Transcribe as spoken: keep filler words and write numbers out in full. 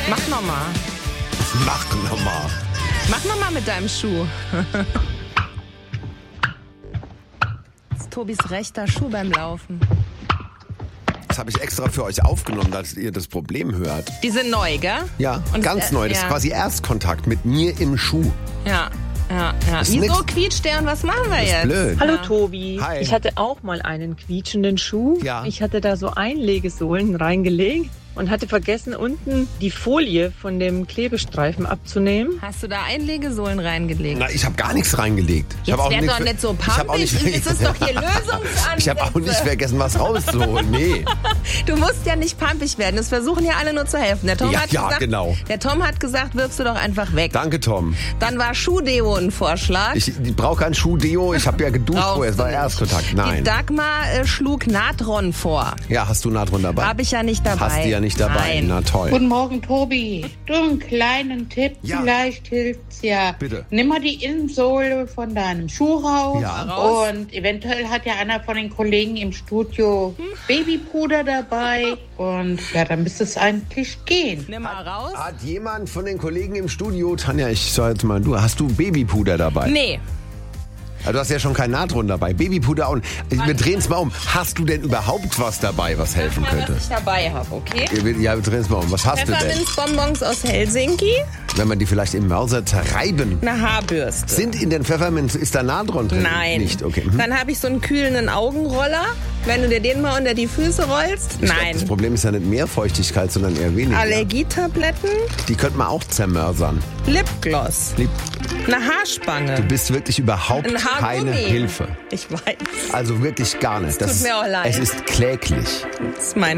Mach nochmal. Mach nochmal. Mach nochmal mit deinem Schuh. Das ist Tobis rechter Schuh beim Laufen. Das habe ich extra für euch aufgenommen, dass ihr das Problem hört. Die sind neu, gell? Ja, Und ganz äh, neu. Das ja. ist quasi Erstkontakt mit mir im Schuh. Ja, ja, ja. Ist Wieso nix. quietscht der und was machen wir Das ist jetzt? blöd. Hallo Ja. Tobi, Hi. ich hatte auch mal einen quietschenden Schuh. Ja. Ich hatte da so Einlegesohlen reingelegt und hatte vergessen, unten die Folie von dem Klebestreifen abzunehmen. Hast du da Einlegesohlen reingelegt? Na, ich habe gar nichts reingelegt. Ich Jetzt hab auch werd nichts doch nicht so ich hab auch pampig. nicht- Das ist doch hier Lösungsansätze. Ich habe auch nicht vergessen, was rauszuholen. Nee. Du musst ja nicht pampig werden. Das versuchen ja alle nur zu helfen. Der Tom Ja, hat ja, gesagt, genau. Der Tom hat gesagt, wirfst du doch einfach weg. Danke, Tom. Dann war Schuhdeo ein Vorschlag. Ich, ich brauche kein Schuhdeo. Ich habe ja geduscht Brauchst vorher. Es du war nicht. Erstkontakt. Die Nein. Dagmar äh, schlug Natron vor. Ja, hast du Natron dabei? Habe ich ja nicht dabei. Hast du ja nicht dabei. Nein. Na toll. Guten Morgen, Tobi. Du, einen kleinen Tipp, Ja. vielleicht hilft's ja. Bitte. Nimm mal die Innensohle von deinem Schuh raus. Ja. Raus. Und eventuell hat ja einer von den Kollegen im Studio Babypuder dabei. Und ja, dann müsste es eigentlich gehen. Nimm mal raus. Hat jemand von den Kollegen im Studio, Tanja, ich soll jetzt mal, du, hast du Babypuder dabei? Nee. Ja, du hast ja schon kein Natron dabei. Babypuder auch. Wir drehen es mal um. Hast du denn überhaupt was dabei, was helfen Sag mal, könnte? was ich dabei habe, okay? Ja, wir drehen es mal um. Was hast du denn? Pfefferminzbonbons aus Helsinki. Wenn man die vielleicht im Mörser zerreiben. Eine Haarbürste. Sind in den Pfefferminz, ist da Natron drin? Nein. Nicht, okay. Mhm. Dann habe ich so einen kühlenden Augenroller. Wenn du dir den mal unter die Füße rollst. Ich glaub, Nein. das Problem ist ja nicht mehr Feuchtigkeit, sondern eher weniger. Allergietabletten. Die könnte man auch zermörsern. Lipgloss. Lieb, Eine Haarspange. du bist wirklich überhaupt Ein keine Haargummi. Hilfe. Ich weiß. Also wirklich gar nicht. tut mir auch leid. Es ist kläglich. Das ist meine